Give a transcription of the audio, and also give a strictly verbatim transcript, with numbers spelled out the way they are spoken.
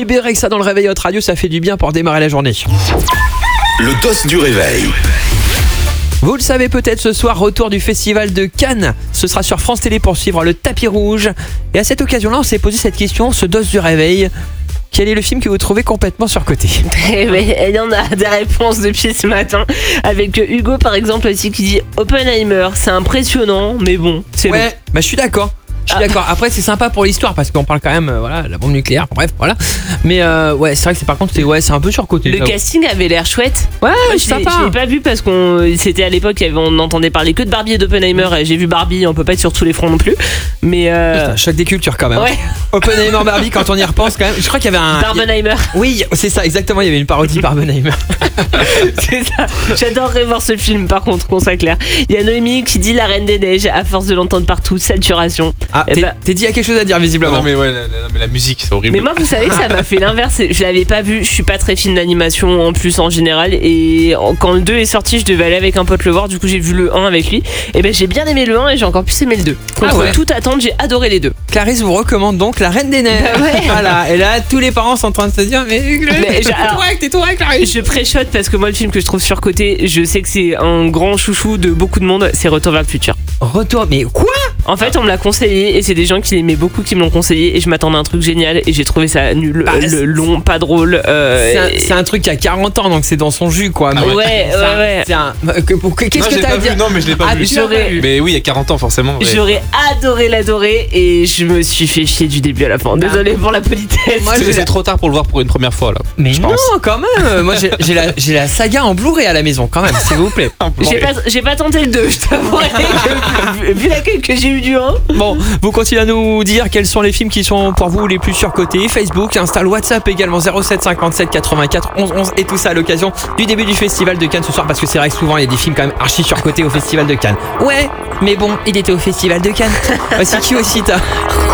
Bébé Rexha dans le réveil Hot Radio, ça fait du bien pour démarrer la journée. Le dos du réveil. Vous le savez peut-être, ce soir, retour du festival de Cannes. Ce sera sur France Télé pour suivre le tapis rouge. Et à cette occasion-là, on s'est posé cette question, ce dos du réveil. Quel est le film que vous trouvez complètement surcoté? Eh ben, il y en a des réponses depuis ce matin. Avec Hugo, par exemple, aussi, qui dit Oppenheimer. C'est impressionnant, mais bon, c'est Ouais, long. bah je suis d'accord. Je suis Ah. d'accord. Après, c'est sympa pour l'histoire parce qu'on parle quand même, euh, voilà, de la bombe nucléaire. Bref, voilà. Mais euh, ouais, c'est vrai que c'est par contre, c'est ouais, c'est un peu surcoté. Le j'avoue. casting avait l'air chouette. Ouais, Moi, c'est je l'ai sympa. je l'ai pas vu parce qu'on c'était à l'époque, il y avait- on n'entendait parler que de Barbie et d'Oppenheimer. Et j'ai vu Barbie, on peut pas être sur tous les fronts non plus. Mais euh, Putain, choc des cultures quand même. ouais, Oppenheimer Barbie, quand on y repense quand même. Je crois qu'il y avait un. Barbenheimer. Oui, c'est ça, exactement. Il y avait une parodie Barbenheimer. C'est ça. J'adorerais voir ce film, par contre, qu'on soit clair. Il y a Noémie qui dit La Reine des Neiges, à force de l'entendre partout, saturation. Ah, Eh t'es ben- t'es dit, il y a quelque chose à dire visiblement. Non mais ouais, la, la- mais la musique c'est horrible. Mais moi, vous savez que ça m'a fait l'inverse. Je l'avais pas vu. Je suis pas très film d'animation en plus en général. Et quand le deux est sorti, je devais aller avec un pote le voir. Du coup, j'ai vu le un avec lui. Et ben, j'ai bien aimé le un et j'ai encore plus aimé le deux. Contre Ah ouais. toute attente, j'ai adoré les deux. Clarisse vous recommande donc La Reine des Neiges. Bah ouais. Voilà, et là, tous les parents sont en train de se dire, mais, Mais j'ai- alors- t'es tout vrai, Clarisse. Je préchote parce que moi, le film que je trouve surcoté, je sais que c'est un grand chouchou de beaucoup de monde. C'est Retour vers le futur. Retour, mais quoi? En fait, on me l'a conseillé et c'est des gens qui l'aimaient beaucoup qui me l'ont conseillé et je m'attendais à un truc génial et j'ai trouvé ça nul, Bah, le c'est- long, pas drôle. euh, C'est un, et- c'est un truc qui a quarante ans, donc c'est dans son jus, quoi. Ah Mais ouais, ouais, c'est un- ouais. c'est un- que- pour- que- Qu'est-ce Non, que j'ai t'as pas à dire? vu, non mais je l'ai pas Ah, vu. tu l'as J'aurais- pas vu. Mais oui, il y a quarante ans forcément. ouais. J'aurais adoré l'adorer et je me suis fait chier du début à la fin. Désolé pour la politesse. Moi, C'est je- c'est trop tard pour le voir pour une première fois là. Mais je non, pense. quand même. Moi, j'ai j'ai la, j'ai la saga en Blu-ray à la maison, quand même, s'il vous plaît. J'ai pas, j'ai pas tenté le deux, je t'avouerai. que- vu- Vu l'accueil que j'ai eu du un. Bon, vous continuez à nous dire quels sont les films qui sont pour vous les plus surcotés. Facebook, Insta, WhatsApp également zéro sept cinquante-sept quatre-vingt-quatre onze onze et tout ça à l'occasion du début du festival de Cannes ce soir parce que c'est vrai que souvent il y a des films quand même archi surcotés au festival de Cannes. Ouais, mais bon, il était au festival de Cannes. Voici qui aussi t'as.